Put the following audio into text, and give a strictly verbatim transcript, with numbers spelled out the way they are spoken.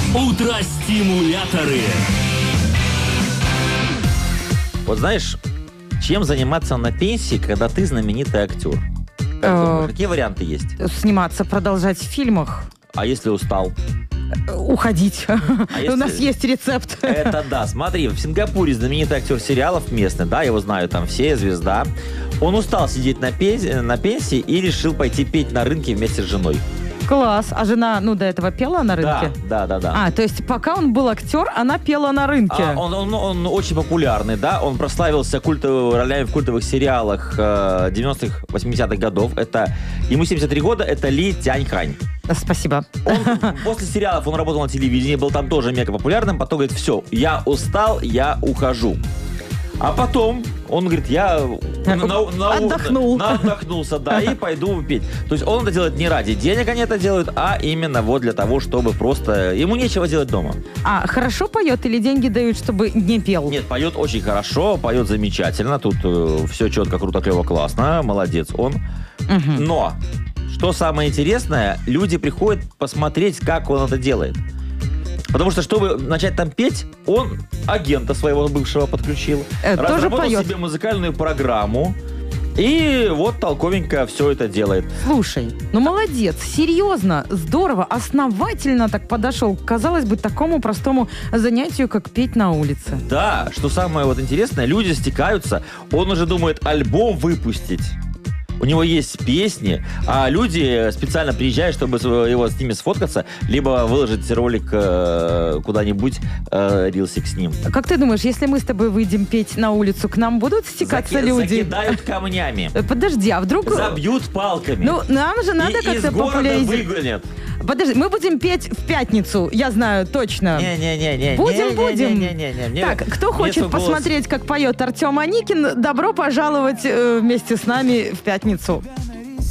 Утро-стимуляторы. Вот знаешь, чем заниматься на пенсии, когда ты знаменитый актер? Как Э, думаешь, какие варианты есть? Сниматься, продолжать в фильмах, А если устал? э, уходить. если- У нас есть рецепт. Это да. Смотри, в Сингапуре знаменитый актер сериалов местный, да, его знают там все, звезда. Он устал сидеть на, пенсии, на пенсии и решил пойти петь на рынке вместе с женой. Класс. А жена, ну, до этого пела на Да, рынке? да, да, да. А, то есть пока он был актер, она пела на рынке. А, он, он- он очень популярный, да, он прославился культов- ролями в культовых сериалах э, девяностых, восьмидесятых годов. Это, ему семьдесят три года, это Ли Тяньхань. Спасибо. Он, после сериалов он работал на телевидении, был там тоже мега популярным, потом говорит, все, я устал, я ухожу. А потом он говорит, я на- на- на- Отдохнул. на- отдохнулся, да, и пойду петь. То есть он это делает не ради денег, они это делают, а именно вот для того, чтобы просто... Ему нечего делать дома. А хорошо поет или деньги дают, чтобы не пел? Нет, поет очень хорошо, поет замечательно. Тут все четко, круто, клево, классно. Молодец он. Мгм. Но, что самое интересное, люди приходят посмотреть, как он это делает. Потому что, чтобы начать там петь, он агента своего бывшего подключил. Э, тоже разработал поет? себе музыкальную программу. И вот толковенько все это делает. Слушай, ну молодец, серьезно, здорово, основательно так подошел к, казалось бы, такому простому занятию, как петь на улице. Да, что самое вот интересное, люди стекаются, он уже думает альбом выпустить. У него есть песни, а люди специально приезжают, чтобы с- его с ними сфоткаться, либо выложить ролик э, куда-нибудь, э, рилсик с ним. Как ты думаешь, если мы с тобой выйдем петь на улицу, к нам будут стекаться Заки- люди? Закидают камнями, Э, Подожди, а вдруг... забьют палками. Ну, нам же надо и как-то из города популяризировать. выгонят. Подожди, мы будем петь в пятницу, я знаю точно. Не-не-не-не. Будем, будем. Не-не-не. мне- Так, кто мне хочет свой голос- посмотреть, как поет Артем Аникин, добро пожаловать э, вместе с нами в пятницу.